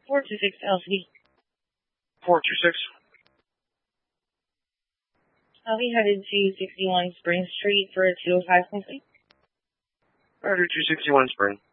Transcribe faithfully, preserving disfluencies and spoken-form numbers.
four two six L C D. four two six. I'll be headed to sixty-one Spring Street for a two oh five complaint. Roger, two sixty-one Spring.